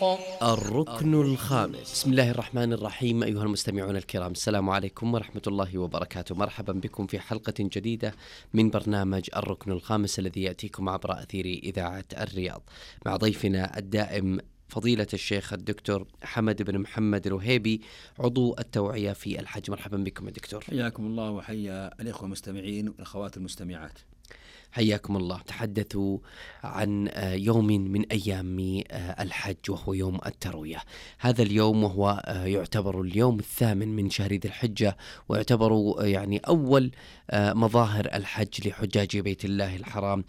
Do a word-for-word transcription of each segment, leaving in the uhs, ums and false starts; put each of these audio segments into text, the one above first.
الركن الخامس. بسم الله الرحمن الرحيم. أيها المستمعون الكرام، السلام عليكم ورحمة الله وبركاته. مرحبا بكم في حلقة جديدة من برنامج الركن الخامس الذي يأتيكم عبر أثير إذاعة الرياض، مع ضيفنا الدائم فضيلة الشيخ الدكتور حمد بن محمد الوهيبي، عضو التوعية في الحج. مرحبا بكم يا دكتور. حياكم الله وحيا الإخوة المستمعين والأخوات المستمعات. حياكم الله. تحدثوا عن يوم من أيام الحج وهو يوم التروية. هذا اليوم وهو يعتبر اليوم الثامن من شهر ذي الحجة، ويعتبر يعني أول مظاهر الحج لحجاج بيت الله الحرام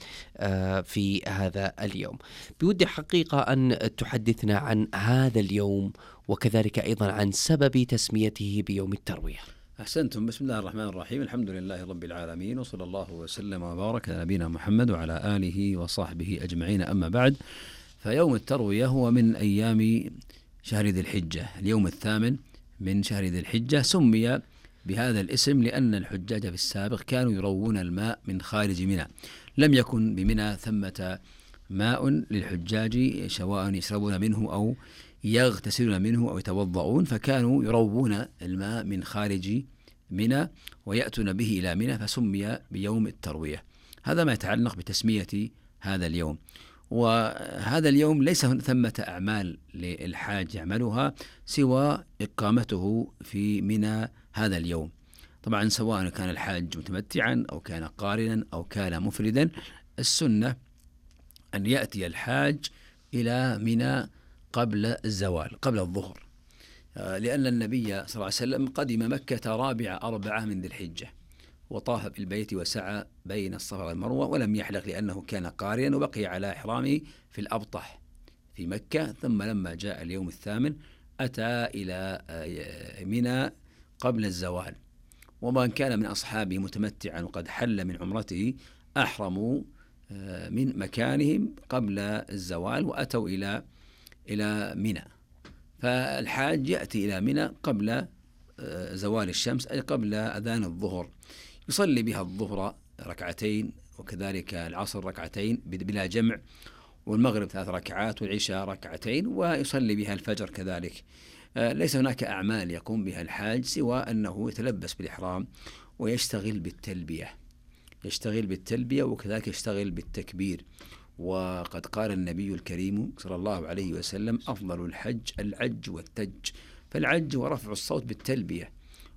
في هذا اليوم. بودي حقيقة أن تحدثنا عن هذا اليوم، وكذلك أيضا عن سبب تسميته بيوم التروية. أحسنتم. بسم الله الرحمن الرحيم. الحمد لله رب العالمين، وصلى الله وسلم وبارك على نبينا محمد وعلى آله وصحبه أجمعين. أما بعد، فيوم التروية هو من أيام شهر ذي الحجة، اليوم الثامن من شهر ذي الحجة. سمي بهذا الاسم لأن الحجاج في السابق كانوا يروون الماء من خارج منى، لم يكن بمنى ثمة ماء للحجاج سواء يشربون منه أو يغتسلون منه أو يتوضؤون، فكانوا يروون الماء من خارج منى ويأتون به إلى منى، فسمي بيوم التروية. هذا ما يتعلق بتسمية هذا اليوم. وهذا اليوم ليس ثمة أعمال للحاج يعملها سوى إقامته في منى هذا اليوم. طبعا سواء كان الحاج متمتعا أو كان قارنا أو كان مفردا، السنة أن يأتي الحاج إلى منى قبل الزوال، قبل الظهر، لأن النبي صلى الله عليه وسلم قدم مكة رابع أربعة من ذي الحجة، وطاف بالبيت وسعى بين الصفا والمروة، ولم يحلق لأنه كان قارئا، وبقي على إحرامه في الأبطح في مكة. ثم لما جاء اليوم الثامن أتى إلى منى قبل الزوال. ومن كان من أصحابه متمتعا وقد حل من عمرته أحرموا من مكانهم قبل الزوال وأتوا إلى إلى منى. فالحاج يأتي إلى منى قبل زوال الشمس، أي قبل أذان الظهر، يصلي بها الظهر ركعتين، وكذلك العصر ركعتين بلا جمع، والمغرب ثلاث ركعات، والعشاء ركعتين، ويصلي بها الفجر كذلك. ليس هناك أعمال يقوم بها الحاج سوى أنه يتلبس بالإحرام ويشتغل بالتلبية يشتغل بالتلبية وكذلك يشتغل بالتكبير. وقد قال النبي الكريم صلى الله عليه وسلم: أفضل الحج العج والتج. فالعج هو رفع الصوت بالتلبية،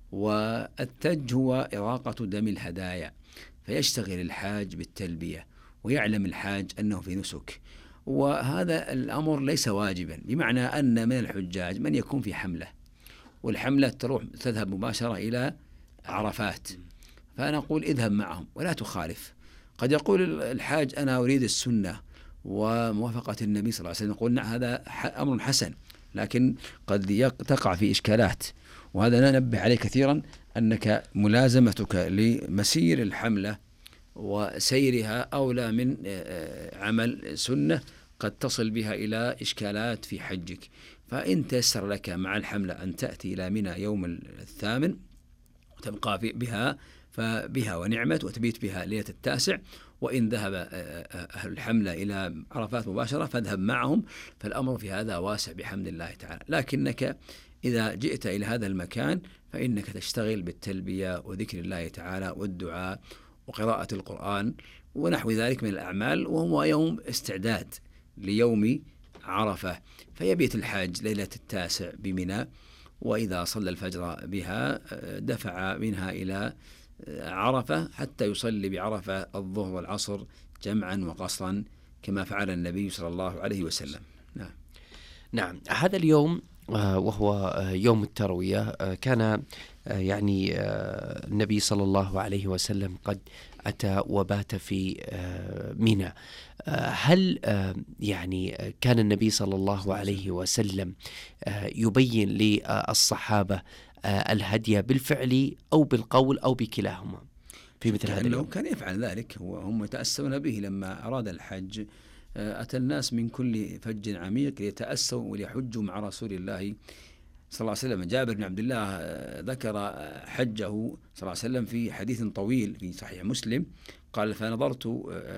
والتج هو إراقة دم الهدايا. فيشتغل الحاج بالتلبية، ويعلم الحاج أنه في نسك. وهذا الأمر ليس واجبا، بمعنى أن من الحجاج من يكون في حملة، والحملة تروح تذهب مباشرة إلى عرفات، فنقول اذهب معهم ولا تخالف. قد يقول الحاج: أنا أريد السنة وموافقة النبي صلى الله عليه وسلم. نقول نعم، هذا أمر حسن، لكن قد تقع في إشكالات، وهذا ننبه عليه كثيرا، أنك ملازمتك لمسير الحملة وسيرها أولى من عمل سنة قد تصل بها إلى إشكالات في حجك. فإن تيسر لك مع الحملة أن تأتي إلى منى يوم الثامن وتبقى بها فبها ونعمت، وتبيت بها ليلة التاسع. وإن ذهب أهل الحملة إلى عرفات مباشرة فاذهب معهم، فالأمر في هذا واسع بحمد الله تعالى. لكنك إذا جئت إلى هذا المكان فإنك تشتغل بالتلبية وذكر الله تعالى والدعاء وقراءة القرآن ونحو ذلك من الأعمال، وهو يوم استعداد ليوم عرفة. فيبيت الحاج ليلة التاسع بمنى، وإذا صلى الفجر بها دفع منها إلى عرفة حتى يصلي بعرفة الظهر والعصر جمعا وقصرا، كما فعل النبي صلى الله عليه وسلم. نعم. نعم. هذا اليوم وهو يوم التروية كان يعني النبي صلى الله عليه وسلم قد أتى وبات في منى. هل يعني كان النبي صلى الله عليه وسلم يبين للصحابة الهدي بالفعل أو بالقول أو بكلاهما في مثل هذا اليوم؟ كان يفعل ذلك، وهم يتأسون به لما أراد الحج. أتى الناس من كل فج عميق ليتأسوا وليحجوا مع رسول الله صلى الله عليه وسلم. جابر بن عبد الله ذكر حجه صلى الله عليه وسلم في حديث طويل في صحيح مسلم، قال: فنظرت